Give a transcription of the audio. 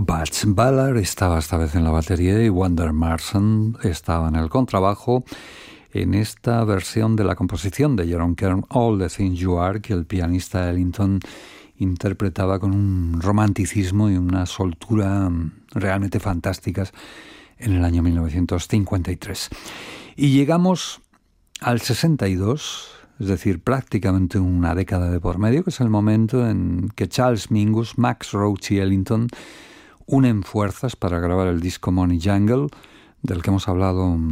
Butch Ballard estaba esta vez en la batería y Wanda Marson estaba en el contrabajo en esta versión de la composición de Jerome Kern, All the Things You Are, que el pianista Ellington interpretaba con un romanticismo y una soltura realmente fantásticas en el año 1953. Y llegamos al 62, es decir, prácticamente una década de por medio, que es el momento en que Charles Mingus, Max Roach y Ellington unen fuerzas para grabar el disco Money Jungle, del que hemos hablado